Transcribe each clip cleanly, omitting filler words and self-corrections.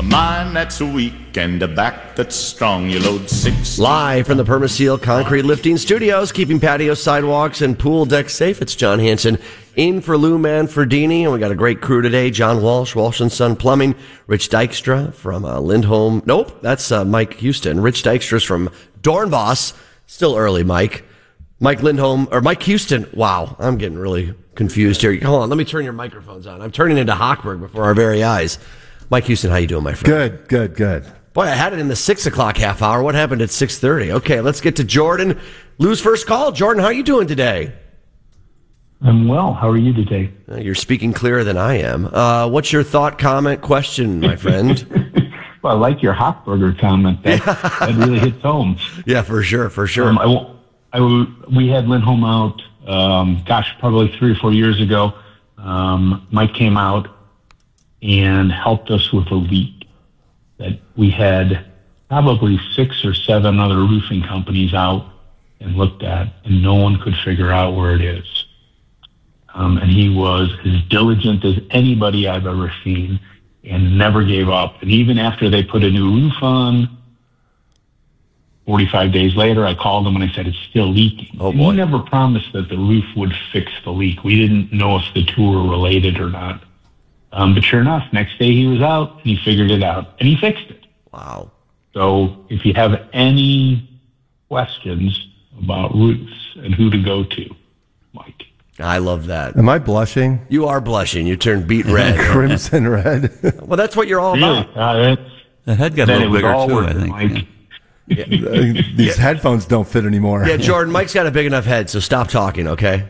mind that's weak and a back that's strong. You load 6. Live from the Permaseal Concrete Lifting Studios, keeping patio sidewalks and pool decks safe. It's John Hanson in for Lou Manfredini, and we got a great crew today. John Walsh, Walsh & Son Plumbing, Rich Dykstra from Lindholm. Nope, that's Mike Houston. Rich Dykstra's from Dornbos. Still early, Mike. Mike Lindholm, or Mike Houston. Wow, I'm getting really confused here. Hold on, let me turn your microphones on. I'm turning into Hochberg before our very eyes. Mike Houston, how you doing, my friend? Good. Boy, I had it in the 6 o'clock half hour. What happened at 6:30? Okay, let's get to Jordan. Lou's first call. Jordan, how are you doing today? I'm well. How are you today? You're speaking clearer than I am. What's your thought, comment, question, my friend? Well, I like your Hochberger comment. That really hits home. Yeah, for sure. We had Lindholm out, probably 3 or 4 years ago. Mike came out and helped us with a leak that we had probably 6 or 7 other roofing companies out and looked at, and no one could figure out where it is. And he was as diligent as anybody I've ever seen and never gave up. And even after they put a new roof on, 45 days later, I called him and I said, it's still leaking. Oh, and boy. he never promised that the roof would fix the leak. We didn't know if the two were related or not. But sure enough, next day he was out and he figured it out and he fixed it. Wow. So if you have any questions about roofs and who to go to, Mike. I love that. Am I blushing? You are blushing. You turned beet red. Crimson red. Well, that's what you're all about. The head got a little bigger too, I think. Mike. These headphones don't fit anymore. Yeah, Jordan, Mike's got a big enough head, so stop talking, okay?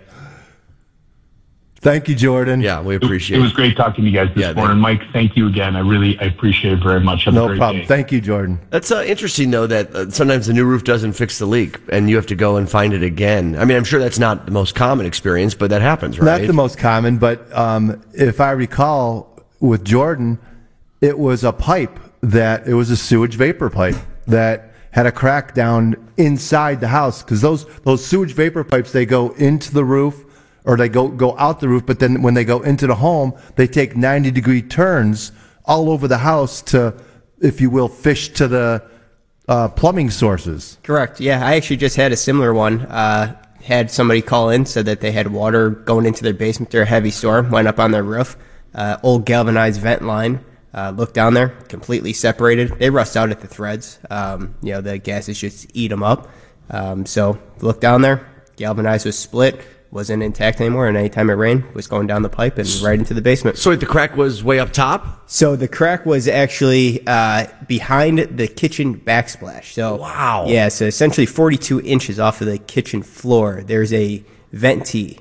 Thank you, Jordan. Yeah, we appreciate it. It was great talking to you guys this morning. Mike, thank you again. I appreciate it very much. Have a No great problem. day. Thank you, Jordan. That's interesting, though, that sometimes the new roof doesn't fix the leak, and you have to go and find it again. I mean, I'm sure that's not the most common experience, but that happens, right? Not the most common, but if I recall with Jordan, it was a pipe it was a sewage vapor pipe that had a crack down inside the house, because those sewage vapor pipes, they go into the roof or they go out the roof, but then when they go into the home, they take 90-degree turns all over the house to, if you will, fish to the plumbing sources. Correct. Yeah, I actually just had a similar one. Had somebody call in, said that they had water going into their basement. They're a heavy storm, went up on their roof. Old galvanized vent line. Looked down there, completely separated. They rust out at the threads. The gases just eat them up. So looked down there, galvanized was split, wasn't intact anymore, and anytime it rained, was going down the pipe and right into the basement. So the crack was way up top? So the crack was actually behind the kitchen backsplash. So wow. Yeah, so essentially 42 inches off of the kitchen floor, there's a vent tee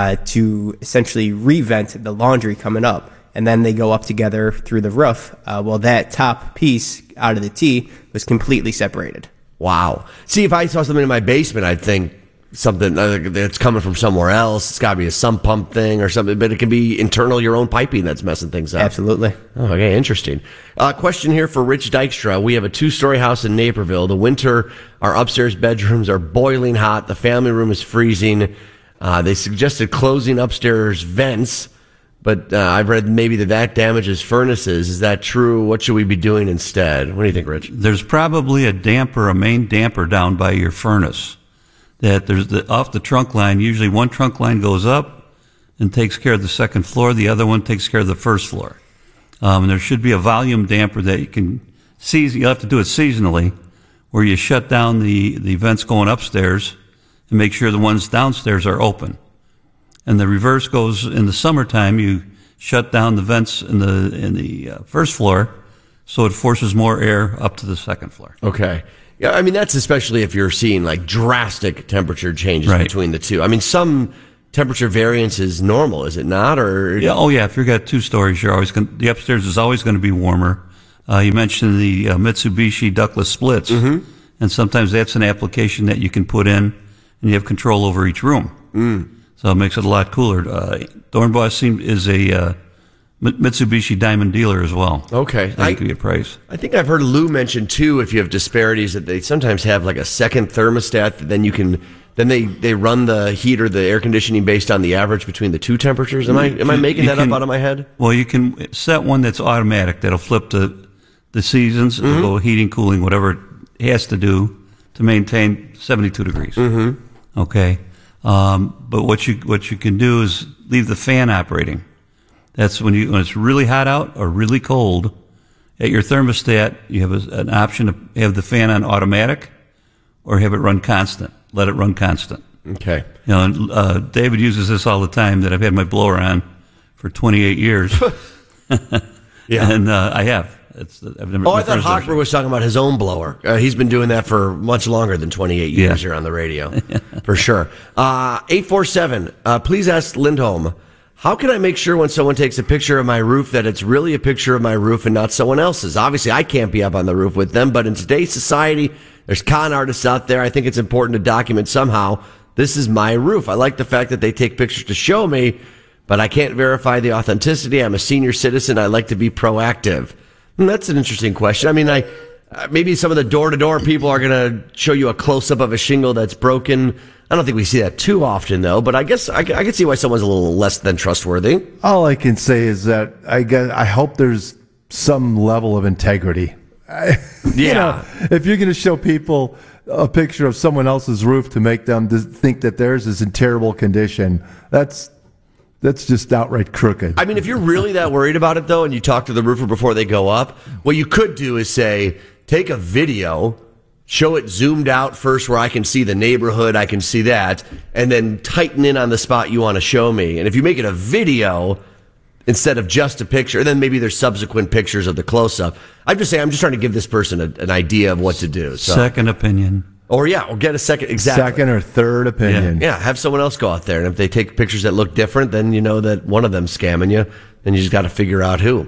to essentially revent the laundry coming up. And then they go up together through the roof. Well, that top piece out of the T was completely separated. Wow. See, if I saw something in my basement, I'd think something that's coming from somewhere else. It's got to be a sump pump thing or something, but it can be internal, your own piping that's messing things up. Absolutely. Oh, okay, interesting. Question here for Rich Dykstra. We have a 2-story house in Naperville. The winter, our upstairs bedrooms are boiling hot. The family room is freezing. They suggested closing upstairs vents. But I've read maybe that damages furnaces. Is that true? What should we be doing instead? What do you think, Rich? There's probably a main damper down by your furnace. That there's off the trunk line. Usually one trunk line goes up and takes care of the second floor. The other one takes care of the first floor. And there should be a volume damper that you can you'll have to do it seasonally, where you shut down the vents going upstairs and make sure the ones downstairs are open. And the reverse goes in the summertime. You shut down the vents in the first floor, so it forces more air up to the second floor. Okay. Yeah, I mean, that's especially if you're seeing like drastic temperature changes Right. between the two. I mean, some temperature variance is normal, is it not? Or Yeah, oh yeah, if you've got 2 stories, the upstairs is always going to be warmer. You mentioned the Mitsubishi ductless splits, and sometimes that's an application that you can put in, and you have control over each room. So it makes it a lot cooler. Dornbos is a Mitsubishi Diamond dealer as well. Okay. I give you a price. I think I've heard Lou mention, too, if you have disparities, that they sometimes have like a second thermostat that then you can... Then they run the heat or the air conditioning based on the average between the two temperatures. Am I making that up out of my head? Well, you can set one that's automatic that'll flip the the seasons, it'll go heating, cooling, whatever it has to do to maintain 72 degrees. Okay. But what you can do is leave the fan operating. That's when it's really hot out or really cold. At your thermostat, you have an option to have the fan on automatic or have it run constant. Let it run constant. Okay. And David uses this all the time, that I've had my blower on for 28 years. Yeah. And I have. I've never. I thought Hochberg was talking about his own blower. He's been doing that for much longer than 28 years here on the radio, for sure. 847, please ask Lindholm, how can I make sure when someone takes a picture of my roof that it's really a picture of my roof and not someone else's? Obviously, I can't be up on the roof with them, but in today's society, there's con artists out there. I think it's important to document somehow, this is my roof. I like the fact that they take pictures to show me, but I can't verify the authenticity. I'm a senior citizen. I like to be proactive. That's an interesting question. I mean, maybe some of the door-to-door people are going to show you a close-up of a shingle that's broken. I don't think we see that too often, though, but I guess I can see why someone's a little less than trustworthy. All I can say is that I hope there's some level of integrity. You know, if you're going to show people a picture of someone else's roof to make them think that theirs is in terrible condition, that's just outright crooked. I mean, if you're really that worried about it, though, and you talk to the roofer before they go up, what you could do is say, take a video, show it zoomed out first where I can see the neighborhood, I can see that, and then tighten in on the spot you want to show me. And if you make it a video instead of just a picture, and then maybe there's subsequent pictures of the close-up. I'm just trying to give this person an idea of what to do. So. Second opinion. Or get a second, second or third opinion. Yeah, have someone else go out there. And if they take pictures that look different, then you know that one of them's scamming you. Then you just got to figure out who.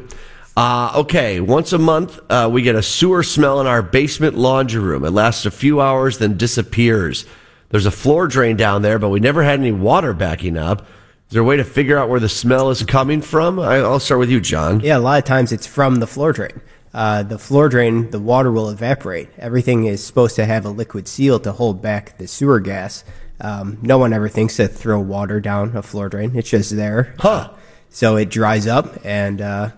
Okay, once a month, we get a sewer smell in our basement laundry room. It lasts a few hours, then disappears. There's a floor drain down there, but we never had any water backing up. Is there a way to figure out where the smell is coming from? I'll start with you, John. Yeah, a lot of times it's from the floor drain. The floor drain, the water will evaporate. Everything is supposed to have a liquid seal to hold back the sewer gas. No one ever thinks to throw water down a floor drain. It's just there. So it dries up and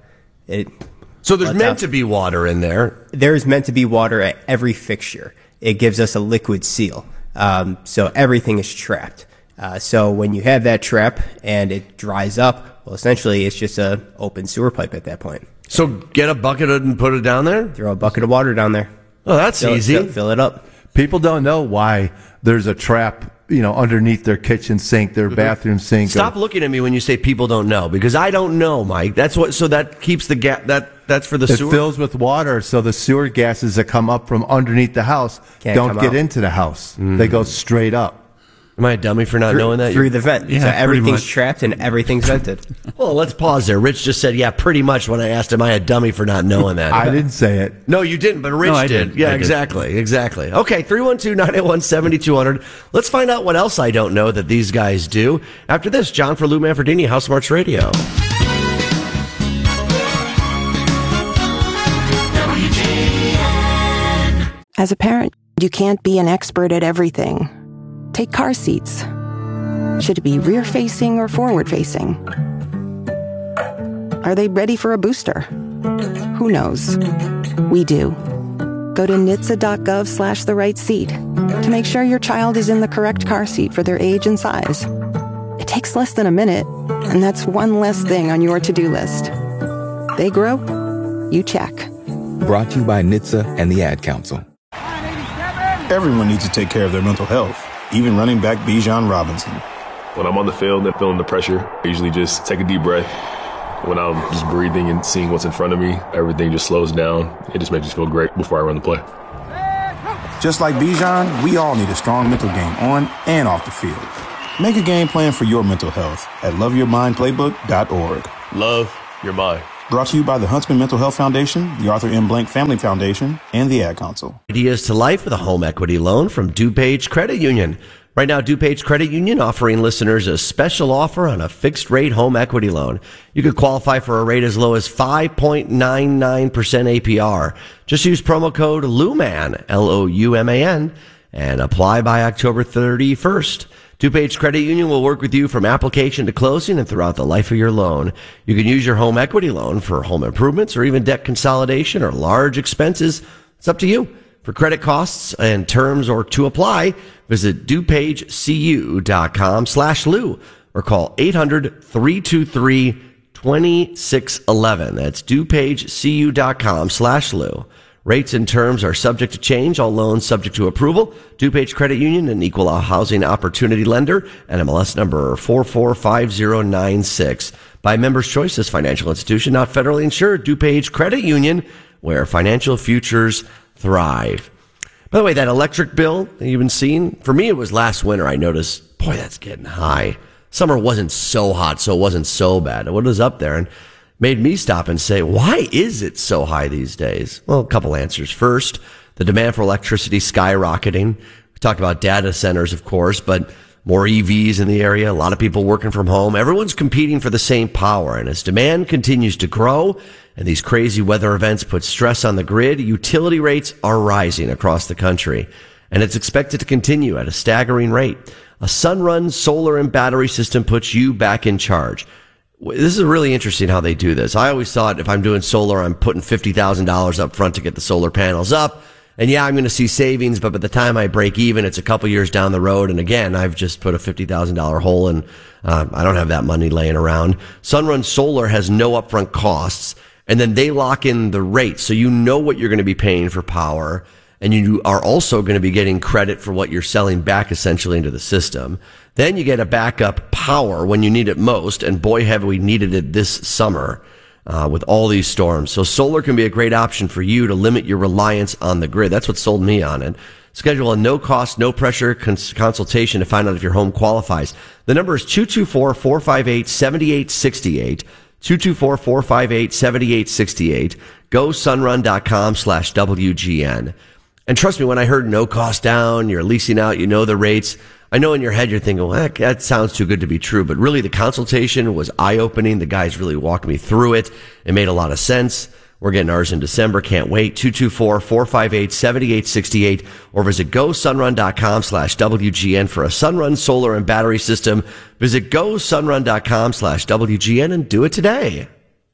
So there's meant to be water in there. There's meant to be water at every fixture. It gives us a liquid seal. So everything is trapped. So when you have that trap and it dries up, well, essentially it's just a open sewer pipe at that point. So get a bucket and put it down there? Throw a bucket of water down there. Oh, that's easy. Fill it up. People don't know why there's a trap, underneath their kitchen sink, their bathroom sink. Stop looking at me when you say people don't know, because I don't know, Mike. So that keeps the gap. That's for the sewer. It fills with water, so the sewer gases that come up from underneath the house don't get into the house. They go straight up. Am I a dummy for not knowing that? Through the vent. Yeah, so everything's much. trapped and everything's vented. Well, let's pause there. Rich just said, yeah, pretty much when I asked, am I a dummy for not knowing that? I didn't say it. No, you didn't, but Rich No, I did. did. Yeah, I did. exactly. Okay, 312-981-7200. Let's find out what else I don't know that these guys do. After this, John for Lou Manfredini, House Smarts Radio. As a parent, you can't be an expert at everything. Take car seats. Should it be rear-facing or forward-facing? Are they ready for a booster? Who knows? We do. Go to NHTSA.gov/the right seat to make sure your child is in the correct car seat for their age and size. It takes less than a minute, and that's one less thing on your to-do list. They grow, you check. Brought to you by NHTSA and the Ad Council. Everyone needs to take care of their mental health, even running back Bijan Robinson. When I'm on the field and feeling the pressure, I usually just take a deep breath. When I'm just breathing and seeing what's in front of me, everything just slows down. It just makes me feel great before I run the play. Just like Bijan, we all need a strong mental game on and off the field. Make a game plan for your mental health at loveyourmindplaybook.org. Love your mind. Brought to you by the Huntsman Mental Health Foundation, the Arthur M. Blank Family Foundation, and the Ad Council. Ideas to life with a home equity loan from DuPage Credit Union. Right now, DuPage Credit Union offering listeners a special offer on a fixed-rate home equity loan. You could qualify for a rate as low as 5.99% APR. Just use promo code LUMAN, L-O-U-M-A-N, and apply by October 31st. DuPage Credit Union will work with you from application to closing and throughout the life of your loan. You can use your home equity loan for home improvements or even debt consolidation or large expenses. It's up to you. For credit costs and terms or to apply, visit DuPageCU.com/Lou or call 800-323-2611. That's DuPageCU.com/Lou. Rates and terms are subject to change. All loans subject to approval. DuPage Credit Union, an equal housing opportunity lender, NMLS number 445096. By Members' Choice, this financial institution, not federally insured. DuPage Credit Union, where financial futures thrive. By the way, that electric bill that you've been seeing, for me, it was last winter. I noticed, boy, that's getting high. Summer wasn't so hot, so it wasn't so bad. It was up there and made me stop and say, why is it so high these days? Well, a couple answers. First, the demand for electricity skyrocketing. We talked about data centers, of course, but more EVs in the area, a lot of people working from home. Everyone's competing for the same power. And as demand continues to grow and these crazy weather events put stress on the grid, utility rates are rising across the country. And it's expected to continue at a staggering rate. A Sunrun solar and battery system puts you back in charge. This is really interesting how they do this. I always thought if I'm doing solar, I'm putting $50,000 up front to get the solar panels up. And yeah, I'm going to see savings, but by the time I break even, it's a couple years down the road. And again, I've just put a $50,000 hole and I don't have that money laying around. Sunrun Solar has no upfront costs, and then they lock in the rate. So you know what you're going to be paying for power, and you are also going to be getting credit for what you're selling back essentially into the system. Then you get a backup power when you need it most, and boy, have we needed it this summer with all these storms. So solar can be a great option for you to limit your reliance on the grid. That's what sold me on it. Schedule a no-cost, no-pressure consultation to find out if your home qualifies. The number is 224-458-7868, 224-458-7868, GoSunrun.com/WGN. And trust me, when I heard no cost down, you're leasing out, you know the rates, I know in your head you're thinking, well, that sounds too good to be true. But really, the consultation was eye-opening. The guys really walked me through it. It made a lot of sense. We're getting ours in December. Can't wait. 224-458-7868 or visit GoSunrun.com/WGN for a Sunrun solar and battery system. Visit GoSunrun.com/WGN and do it today.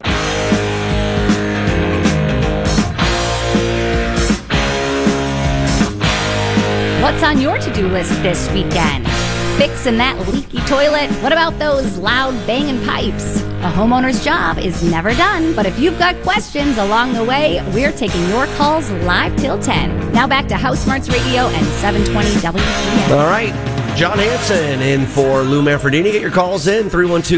What's on your to-do list this weekend? Fixing that leaky toilet? What about those loud banging pipes? A homeowner's job is never done, but if you've got questions along the way, we're taking your calls live till 10. Now back to House Smarts Radio and 720 WGN. All right. John Hanson in for Lou Manfredini. Get your calls in,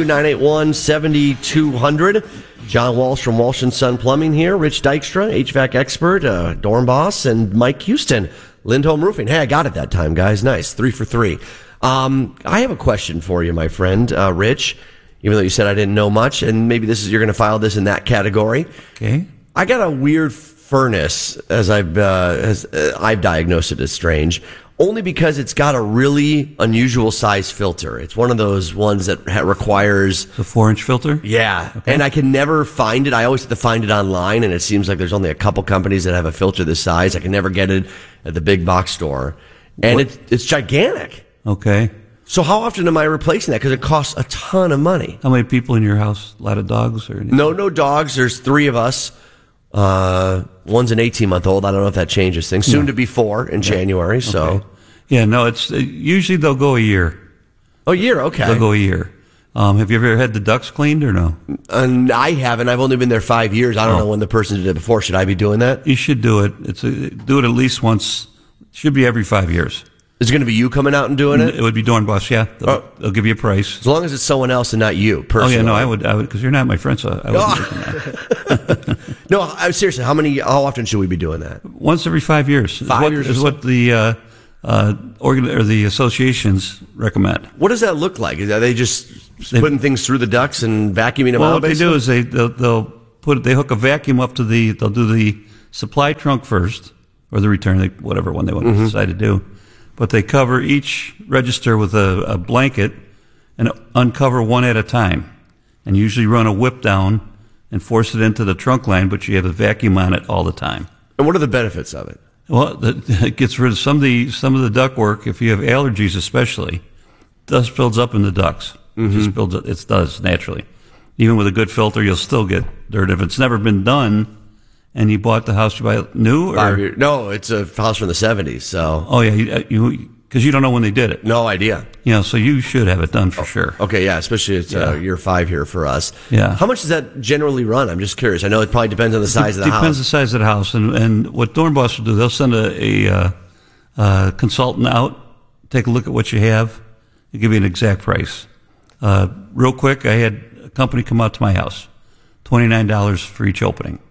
312-981-7200. John Walsh from Walsh & Son Plumbing here. Rich Dykstra, HVAC expert, dorm boss, and Mike Houston, Lindholm Roofing. Hey, I got it that time, guys. Nice. 3 for 3. I have a question for you, my friend, Rich, even though you said I didn't know much, and maybe you're going to file this in that category. Okay. I got a weird furnace, as I've diagnosed it as strange, only because it's got a really unusual size filter. It's one of those ones that requires a 4-inch filter. Yeah, okay. And I can never find it. I always have to find it online, and it seems like there's only a couple companies that have a filter this size. I can never get it at the big box store, and it's gigantic. Okay. So how often am I replacing that? Because it costs a ton of money. How many people in your house? A lot of dogs or anything? No dogs. There's 3 of us. One's an 18-month-old. I don't know if that changes things. Soon to be 4 in January. So, okay. Yeah, no, it's usually they'll go a year. Oh, a year. Okay. They'll go a year. Have you ever had the ducts cleaned or no? I haven't. I've only been there 5 years. I don't know when the person did it before. Should I be doing that? You should do it. Do it at least once. It should be every 5 years. Is it going to be you coming out and doing it? It would be Dorn Boss, yeah. They'll give you a price. As long as it's someone else and not you, personally. Oh, yeah, no, I would, because you're not my friend, so I wouldn't do that. No, seriously, how often should we be doing that? Once every 5 years. 5 years is what the the associations recommend. What does that look like? Are they just putting things through the ducts and vacuuming them out? What they do is they hook a vacuum up to they'll do the supply trunk first, or the return, whatever one they want to decide to do. But they cover each register with a blanket and uncover one at a time, and usually run a whip down and force it into the trunk line, but you have a vacuum on it all the time. And what are the benefits of it? Well, it gets rid of some of the duct work. If you have allergies, especially, dust builds up in the ducts. It just builds up. It does naturally. Even with a good filter, you'll still get dirt if it's never been done. And you bought the house, you buy it new? Or? No, it's a house from the 70s. So. Oh, yeah. Because you don't know when they did it. No idea. So you should have it done for sure. Okay, yeah, especially it's year 5 here for us. Yeah. How much does that generally run? I'm just curious. I know it probably depends on the size of the house. Depends on the size of the house. And what Dornbos will do, they'll send a consultant out, take a look at what you have, and give you an exact price. Real quick, I had a company come out to my house, $29 for each opening.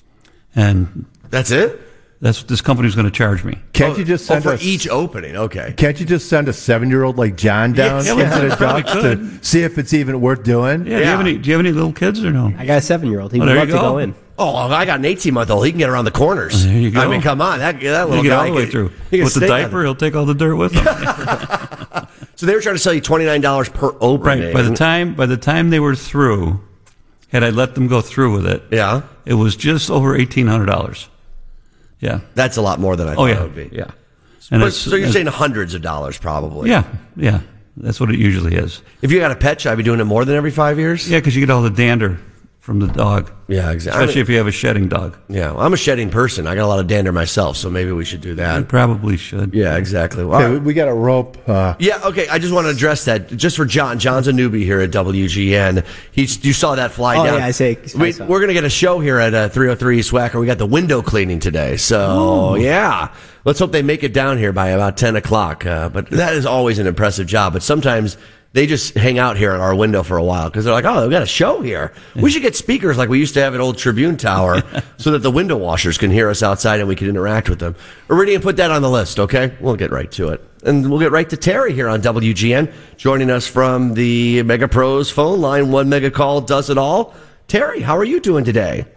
And that's it? That's what this company's going to charge me. Can't you just send for each opening? Okay. Can't you just send a 7-year-old like John down into the ducts to see if it's even worth doing? Yeah. Do you have any little kids or no? I got a 7-year-old. He would love to go in. Oh, I got an 18-month-old. He can get around the corners. There you go. I mean, come on, that little get guy all the way through. With the diaper, he'll take all the dirt with him. So they were trying to sell you $29 per opening. Right. By the time they were through, had I let them go through with it, it was just over $1,800. Yeah, that's a lot more than I thought it would be. Yeah, so you're saying hundreds of dollars, probably. Yeah, that's what it usually is. If you got a pet, should I be doing it more than every 5 years? Yeah, because you get all the dander from the dog. Yeah, exactly. Especially if you have a shedding dog. Yeah, well, I'm a shedding person. I got a lot of dander myself, so maybe we should do that. You probably should. Yeah, exactly. Well, we got a rope. Yeah, okay. I just want to address that just for John. John's a newbie here at WGN. You saw that fly down. Yeah, I say. We're going to get a show here at 303 Swacker. We got the window cleaning today, so yeah. Let's hope they make it down here by about 10 o'clock. But that is always an impressive job. But sometimes they just hang out here at our window for a while because they're like, oh, we got a show here. We should get speakers like we used to have at Old Tribune Tower so that the window washers can hear us outside and we can interact with them. Iridian, put that on the list, okay? We'll get right to it. And we'll get right to Terry here on WGN, joining us from the Mega Pros phone line. One mega call does it all. Terry, how are you doing today?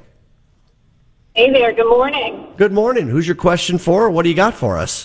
Hey there, good morning. Good morning. Who's your question for? What do you got for us?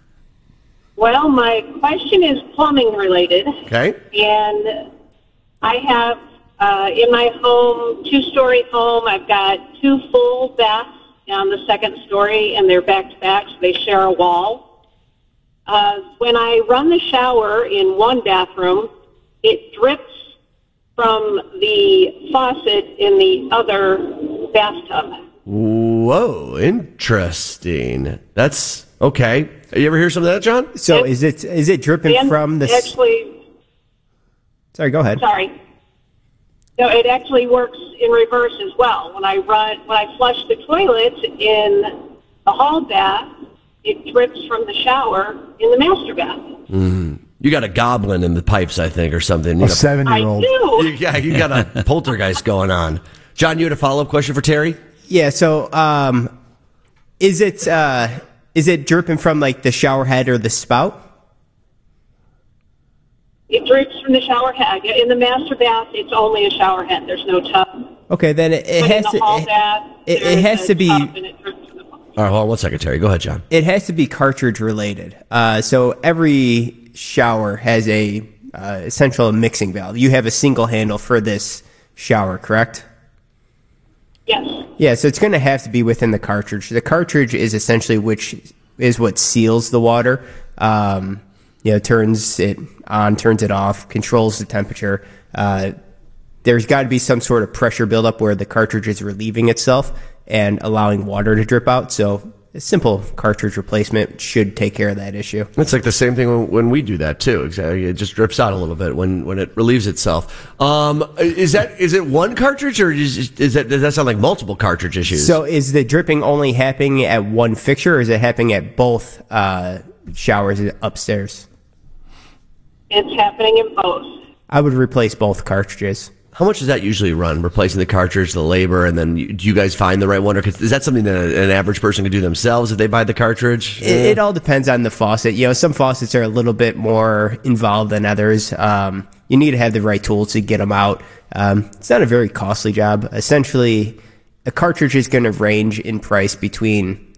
Well, my question is plumbing related. Okay. And I have, in my home, 2-story home, I've got 2 full baths on the second story, and they're back to back, so they share a wall. When I run the shower in one bathroom, it drips from the faucet in the other bathtub. Whoa, interesting. That's okay. You ever hear some of that, John? So is it dripping from the? Actually, sorry, go ahead. Sorry. No, it actually works in reverse as well. When I flush the toilet in the hall bath, it drips from the shower in the master bath. You got a goblin in the pipes, I think, or something. A 7-year-old. I do. Yeah, you got a poltergeist going on. John, you had a follow-up question for Terry? Yeah. So, is it dripping from like the shower head or the spout? It drips from the shower head. In the master bath, it's only a shower head. There's no tub. Okay, then it has in the hall bath, it has to be. All right, hold on 1 second, Terry. Go ahead, John. It has to be cartridge related. So every shower has a central mixing valve. You have a single handle for this shower, correct? Yes. Yeah, so it's going to have to be within the cartridge. The cartridge is essentially what seals the water. Turns it on, turns it off, controls the temperature. There's got to be some sort of pressure buildup where the cartridge is relieving itself and allowing water to drip out. So a simple cartridge replacement should take care of that issue. It's like the same thing when we do that too. Exactly, it just drips out a little bit when it relieves itself. Is it one cartridge or does that sound like multiple cartridge issues? So is the dripping only happening at one fixture, or is it happening at both showers upstairs? It's happening in both. I would replace both cartridges. How much does that usually run, replacing the cartridge, the labor, and then do you guys find the right one? Or is that something that an average person could do themselves if they buy the cartridge? It all depends on the faucet. Some faucets are a little bit more involved than others. You need to have the right tools to get them out. It's not a very costly job. Essentially, a cartridge is going to range in price between